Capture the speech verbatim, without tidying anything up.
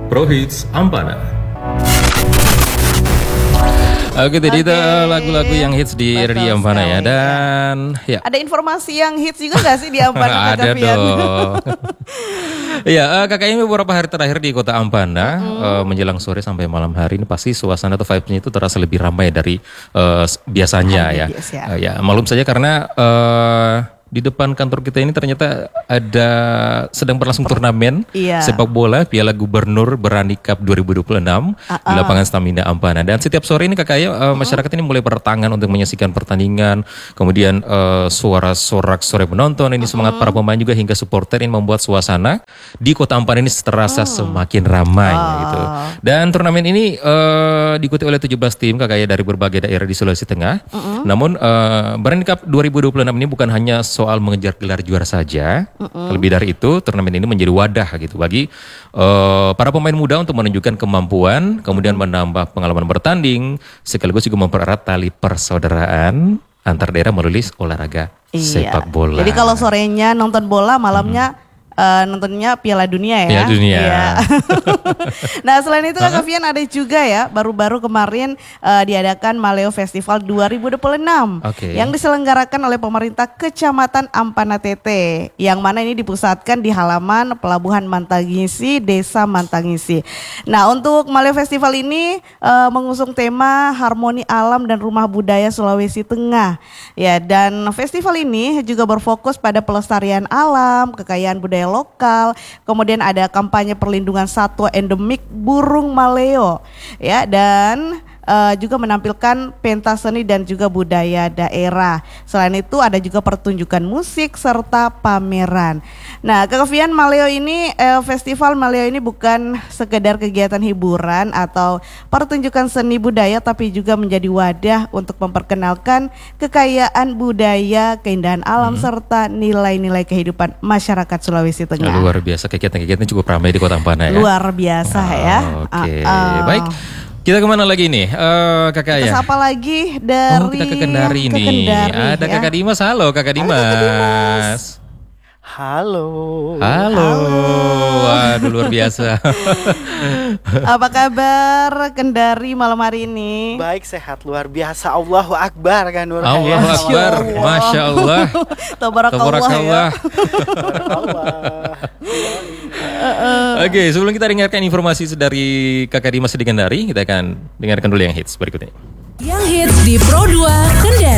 Pro-Hits Ampana. Oke, jadi itu lagu-lagu yang hits di R D Ampana ya. Dan ya. Ada informasi yang hits juga gak sih di Ampana? Ada dong. Iya, uh, kakak ini beberapa hari terakhir di kota Ampana, mm-hmm. uh, menjelang sore sampai malam hari ini pasti suasana atau vibes-nya itu terasa lebih ramai dari uh, biasanya ya. Biasa. Uh, ya, malum saja karena uh, di depan kantor kita ini ternyata ada sedang berlangsung turnamen iya. sepak bola Piala Gubernur Berani Cup dua ribu dua puluh enam uh-uh. di lapangan Stamina Ampana. Dan setiap sore ini kakaknya uh, uh-huh. masyarakat ini mulai berdatangan untuk menyaksikan pertandingan. Kemudian uh, suara sorak-sorai penonton ini uh-huh. semangat para pemain juga hingga supporter ini membuat suasana di kota Ampana ini terasa uh-huh. semakin ramai uh-huh. gitu. Dan turnamen ini uh, diikuti oleh tujuh belas tim kakaknya dari berbagai daerah di Sulawesi Tengah. Uh-huh. Namun uh, Berani Cup dua ribu dua puluh enam ini bukan hanya soal mengejar gelar juara saja, mm-hmm. lebih dari itu turnamen ini menjadi wadah gitu bagi uh, para pemain muda untuk menunjukkan kemampuan, kemudian mm-hmm. menambah pengalaman bertanding, sekaligus juga mempererat tali persaudaraan antar daerah melalui olahraga iya. sepak bola. Jadi kalau sorenya nonton bola, malamnya mm-hmm. Uh, nontonnya Piala Dunia ya. Piala Dunia. Iya. Nah selain itu Kak Fian ada juga ya baru-baru kemarin uh, diadakan Maleo Festival dua ribu dua puluh enam okay. yang diselenggarakan oleh pemerintah Kecamatan Ampana Tete, yang mana ini dipusatkan di halaman Pelabuhan Mantangisi, Desa Mantangisi. Nah untuk Maleo Festival ini uh, mengusung tema Harmoni Alam dan Rumah Budaya Sulawesi Tengah. Ya, dan festival ini juga berfokus pada pelestarian alam, kekayaan budaya lokal, kemudian ada kampanye perlindungan satwa endemik burung maleo ya, dan uh, juga menampilkan pentas seni dan juga budaya daerah. Selain itu ada juga pertunjukan musik serta pameran. Nah, Kak Fian, Maleo ini eh, festival Maleo ini bukan sekedar kegiatan hiburan atau pertunjukan seni budaya, tapi juga menjadi wadah untuk memperkenalkan kekayaan budaya, keindahan alam hmm. serta nilai-nilai kehidupan masyarakat Sulawesi Tengah. Luar biasa, kegiatan-kegiatan cukup ramai di Kota Ampana ya. Luar biasa oh, ya. Oke, okay. uh, uh. baik. Kita kemana lagi nih, uh, kakak kita ya? Siapa lagi dari? Oh, kita ke Kendari nih. Ke Kendari, ada ya? Kakak Dimas, halo Kakak Dimas. Halo, Kakak Dimas. Halo. Halo. Waduh, luar biasa. Apa kabar Kendari malam hari ini? Baik, sehat, luar biasa. Allahu Akbar kan Nur. Allahu Akbar. Masya Allah. Tabarakallah. Oke, sebelum kita dengarkan informasi dari Kakak Dimas di Kendari, kita akan dengarkan dulu yang hits berikut ini. Yang hits di Pro dua Kendari.